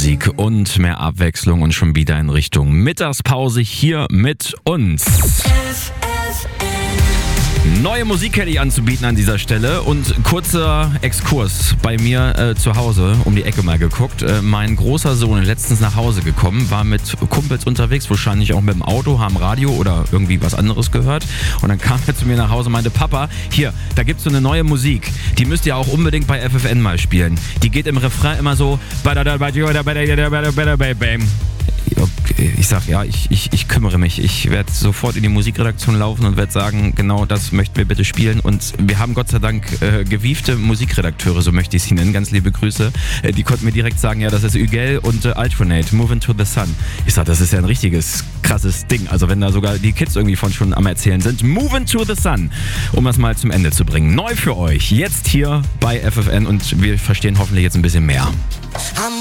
Musik und mehr Abwechslung und schon wieder in Richtung Mittagspause hier mit uns. Neue Musik hätte ich anzubieten an dieser Stelle und kurzer Exkurs bei mir zu Hause um die Ecke mal geguckt. Mein großer Sohn ist letztens nach Hause gekommen, war mit Kumpels unterwegs, wahrscheinlich auch mit dem Auto, haben Radio oder irgendwie was anderes gehört und dann kam er zu mir nach Hause und meinte, Papa, hier, da gibt's so eine neue Musik, die müsst ihr auch unbedingt bei FFN mal spielen. Die geht im Refrain immer so Okay, ich sag ja, ich kümmere mich. Ich werde sofort in die Musikredaktion laufen und werde sagen, genau das möchten wir bitte spielen. Und wir haben Gott sei Dank gewiefte Musikredakteure, so möchte ich sie nennen. Ganz liebe Grüße. Die konnten mir direkt sagen, ja, das ist Ügel und Alternate, Moving to the Sun. Ich sag, das ist ja ein richtiges, krasses Ding. Also wenn da sogar die Kids irgendwie von schon am Erzählen sind. Moving to the Sun, um das mal zum Ende zu bringen. Neu für euch, jetzt hier bei FFN und wir verstehen hoffentlich jetzt ein bisschen mehr.